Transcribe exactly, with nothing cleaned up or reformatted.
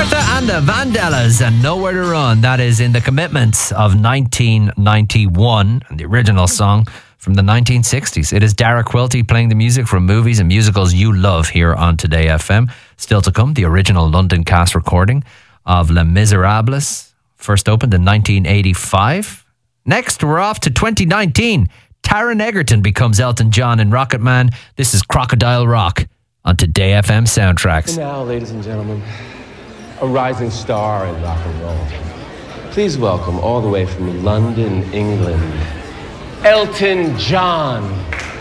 Martha and the Vandellas and Nowhere to Run. That is in the Commitments of nineteen ninety-one, and the original song from the nineteen sixties. It is Dara Quilty playing the music from movies and musicals you love here on Today F M. Still to come, the original London cast recording of Les Miserables, first opened in nineteen eighty-five. Next, we're off to twenty nineteen. Taron Egerton becomes Elton John in Rocket Man. This is Crocodile Rock on Today F M Soundtracks. And now, ladies and gentlemen, a rising star in rock and roll. Please welcome all the way from London, England, Elton John.